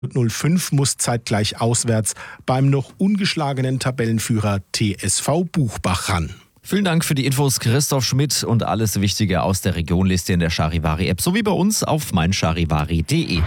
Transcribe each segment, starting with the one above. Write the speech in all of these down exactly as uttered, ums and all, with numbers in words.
null fünf muss zeitgleich auswärts beim noch ungeschlagenen Tabellenführer T S V Buchbach ran. Vielen Dank für die Infos, Christoph Schmidt, und alles Wichtige aus der Region lest ihr in der Charivari-App sowie bei uns auf meincharivari punkt de.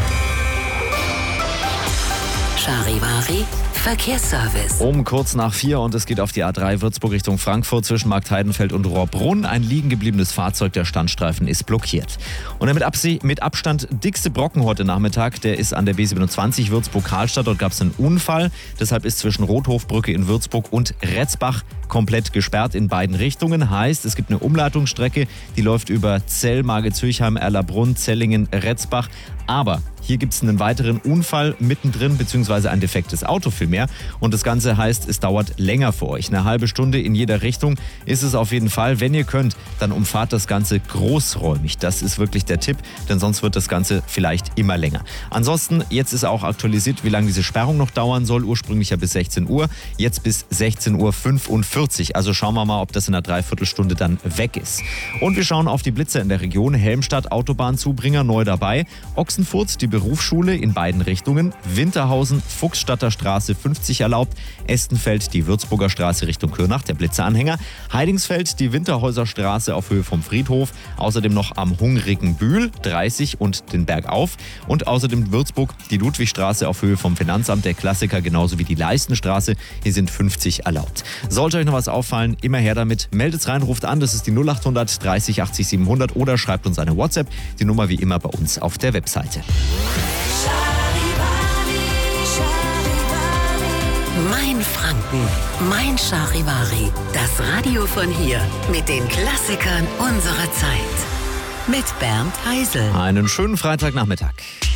Charivari Verkehrsservice. Um kurz nach vier und es geht auf die A drei Würzburg Richtung Frankfurt zwischen Marktheidenfeld und Rohrbrunn. Ein liegen gebliebenes Fahrzeug, der Standstreifen ist blockiert. Und der mit, Absi- mit Abstand dickste Brocken heute Nachmittag, der ist an der B siebenundzwanzig Würzburg-Karlstadt. Dort gab es einen Unfall. Deshalb ist zwischen Rothofbrücke in Würzburg und Retzbach komplett gesperrt in beiden Richtungen. Heißt, es gibt eine Umleitungsstrecke, die läuft über Zell, Margit-Zürchheim, Erlabrunn, Zellingen, Retzbach. Aber hier gibt es einen weiteren Unfall mittendrin, beziehungsweise ein defektes Auto vielmehr. Und das Ganze heißt, es dauert länger für euch. Eine halbe Stunde in jeder Richtung ist es auf jeden Fall. Wenn ihr könnt, dann umfahrt das Ganze großräumig. Das ist wirklich der Tipp, denn sonst wird das Ganze vielleicht immer länger. Ansonsten, jetzt ist auch aktualisiert, wie lange diese Sperrung noch dauern soll. Ursprünglich ja bis sechzehn Uhr, jetzt bis sechzehn Uhr fünfundvierzig. Also schauen wir mal, ob das in einer Dreiviertelstunde dann weg ist. Und wir schauen auf die Blitzer in der Region. Helmstadt, Autobahnzubringer, neu dabei. Ochsenfurt, die Berufsschule in beiden Richtungen. Winterhausen, Fuchsstadter Straße fünfzig erlaubt. Estenfeld, die Würzburger Straße Richtung Kürnach, der Blitzeranhänger. Heidingsfeld, die Winterhäuser Straße auf Höhe vom Friedhof. Außerdem noch am hungrigen Bühl, dreißig und den Berg auf. Und außerdem Würzburg, die Ludwigstraße auf Höhe vom Finanzamt, der Klassiker, genauso wie die Leistenstraße. Hier sind fünfzig erlaubt. Sollte euch noch was auffallen, immer her damit. Meldet's rein, ruft an, das ist die null achthundert dreißig achtzig siebenhundert oder schreibt uns eine WhatsApp. Die Nummer wie immer bei uns auf der Webseite. Mein Franken, mein Charivari. Das Radio von hier mit den Klassikern unserer Zeit. Mit Bernd Heisel. Einen schönen Freitagnachmittag.